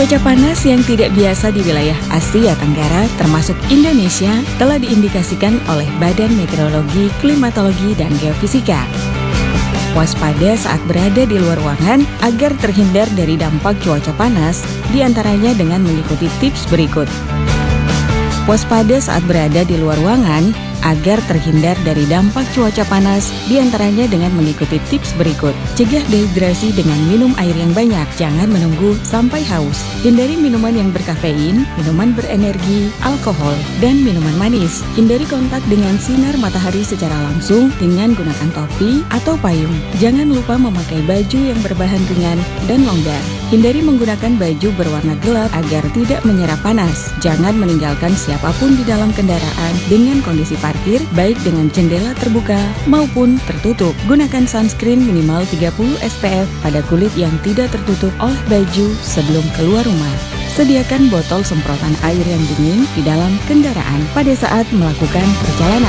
Cuaca panas yang tidak biasa di wilayah Asia Tenggara termasuk Indonesia telah diindikasikan oleh Badan Meteorologi, Klimatologi, dan Geofisika. Waspada saat berada di luar ruangan agar terhindar dari dampak cuaca panas, diantaranya dengan mengikuti tips berikut. Waspada saat berada di luar ruangan agar terhindar dari dampak cuaca panas, diantaranya dengan mengikuti tips berikut. Cegah dehidrasi dengan minum air yang banyak, jangan menunggu sampai haus. Hindari minuman yang berkafein, minuman berenergi, alkohol, dan minuman manis. Hindari kontak dengan sinar matahari secara langsung dengan gunakan topi atau payung. Jangan lupa memakai baju yang berbahan ringan dan longgar. Hindari menggunakan baju berwarna gelap agar tidak menyerap panas. Jangan meninggalkan siapapun di dalam kendaraan dengan kondisi parkir, baik dengan jendela terbuka maupun tertutup. Gunakan sunscreen minimal 30 SPF pada kulit yang tidak tertutup oleh baju sebelum keluar rumah. Sediakan botol semprotan air yang dingin di dalam kendaraan pada saat melakukan perjalanan.